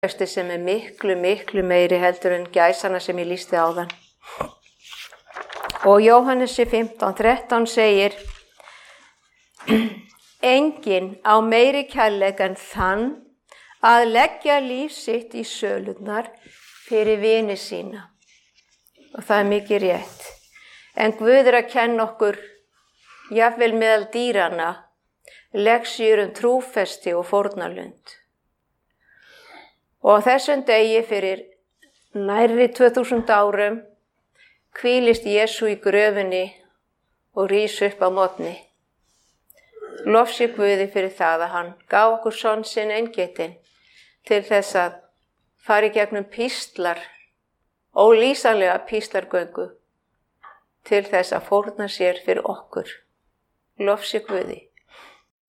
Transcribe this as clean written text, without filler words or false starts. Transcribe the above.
sem er miklu, miklu meiri heldur en gæsana sem ég lýsti áðan. Og Jóhannesi 15:13 segir: Enginn á meiri kærleik en þann að leggja líf sitt í sölurnar fyrir vini sína. Og það er mikið rétt. En Guð er að kenna okkur, jafnvel meðal dýranna, leksjur trúfesti og fórnarlund. Og á þessum degi fyrir nærri 2000 árum hvílist Jesú í gröfinni og rís upp á morgni. Lof sé Guði fyrir það að hann gaf okkur son sinn eingetinn til þess að fara í gegnum píslar, ólýsanlega píslargöngu, til þess að fórna sér fyrir okkur. Lof sé Guði.